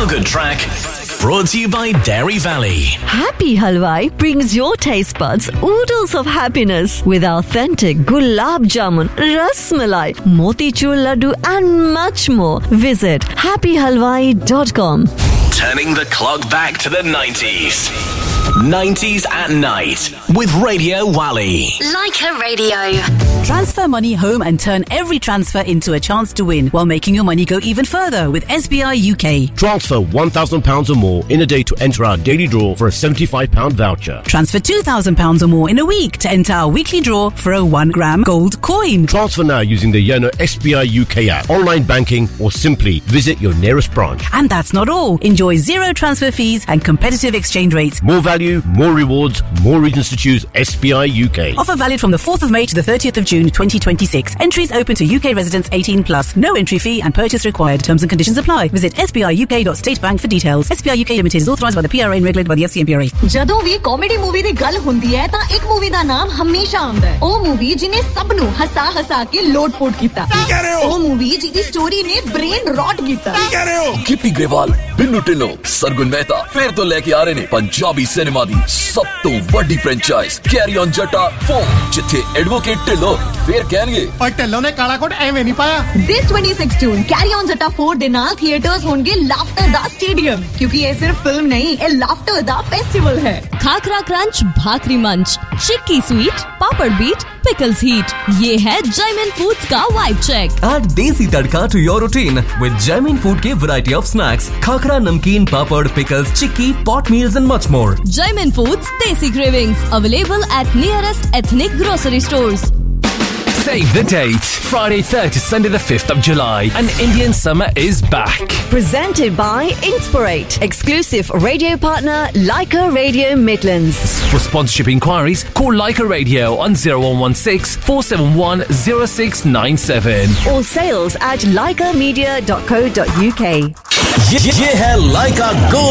feel-good track brought to you by Dairy Valley. Happy Halwai brings your taste buds oodles of happiness with authentic gulab jamun, ras malai, motichur laddu and much more. Visit happyhalwai.com. Turning the clock back to the 90s. 90s at night with Radio Wally. Leica Radio. Transfer money home and turn every transfer into a chance to win while making your money go even further with SBI UK. Transfer £1,000 or more in a day to enter our daily draw for a £75 voucher. Transfer £2,000 or more in a week to enter our weekly draw for a 1-gram gold coin. Transfer now using the Yono SBI UK app, online banking, or simply visit your nearest branch. And that's not all. Enjoy zero transfer fees and competitive exchange rates. More value, more rewards, more reasons to choose SBI UK. Offer valid from the 4th of May to the 30th of June 2026. Entries open to UK residents 18+. No entry fee and purchase required. Terms and conditions apply. Visit sbiuk.statebank for details. SBI UK Limited is authorised by the PRA and regulated by the FCMPRA. ਜਦੋਂ ਵੀ comedy movie ਦੀ ਗੱਲ ਹੁੰਦੀ ਹੈ ਤਾਂ ਇੱਕ movie ਦਾ ਨਾਮ ਹਮੇਸ਼ਾ ਆਉਂਦਾ ਹੈ ਉਹ ਮੂਵੀ ਜਿਹਨੇ ਸਭ ਨੂੰ ਹਸਾ ਕੇ ਲੋਟ-ਪੋਟ ਕੀਤਾ ਕੀ ਕਹਿ ਰਹੇ ਹੋ ਉਹ ਮੂਵੀ ਜਿਹਦੀ ਸਟੋਰੀ ਨੇ ਬ੍ਰੇਨ ਰੌਟ ਕੀਤਾ ਕੀ ਕਹਿ ਰਹੇ ਹੋ ਗਿੱਪੀ ਗਰੇਵਾਲ ਬਿੰਨੂ ਢਿੱਲੋਂ ਸਰਗੁਣ ਮਹਿਤਾ ਫਿਰ ਤੋਂ ਲੈ ਕੇ ਆ ਰਹੇ ਨੇ ਪੰਜਾਬੀ ਸਿਨੇਮਾ ਦੀ ਸਭ ਤੋਂ ਵੱਡੀ ਫਰੈਂਚਾਈਜ਼ ਕੈਰੀ ਔਨ ਜੱਟਾ 4 ਜਿੱਥੇ ਐਡਵੋਕੇਟ ਢਿੱਲੋਂ ਫਿਰ ਕਹਿਣਗੇ ਓਏ ਢਿੱਲੋਂ ਨੇ ਕਾਲਾ ਕੋਟ ਐਵੇਂ ਨਹੀਂ ਪਾਇਆ This 26 June ਕੈਰੀ ਔਨ ਜੱਟਾ 4 ਦੇ ਨਾਲ ਥੀਏਟਰਸ ਹੋਣਗੇ ਲਾਫਟਰ ਦਾ ਸਟੇਡੀਅਮ ਕਿਉਂਕਿ ਇਹ ਸਿਰਫ ਫਿਲਮ ਨਹੀਂ ਇਹ ਲਾਫਟਰ ਦਾ ਫੈਸਟੀਵਲ है खाकरा क्रंच, भाकरी मंच, चिक्की स्वीट, पापड़ बीट, पिकल्स हीट. ये है जयमिन फूड्स का वाइब चेक. Add देसी तड़का to your routine with Jaymin Food के variety of snacks, खाकरा, नमकीन, पापड़, pickles, chikki, pot meals and much more. Jaymin Foods Desi Cravings available at nearest ethnic grocery stores. Save the date. Friday 3rd to Sunday the 5th of July. And Indian summer is back. Presented by Inspirate. Exclusive radio partner Leica Radio Midlands. For sponsorship inquiries, call Leica Radio on 0116 471 0697. Or sales at leicamedia.co.uk. ये है Leica Go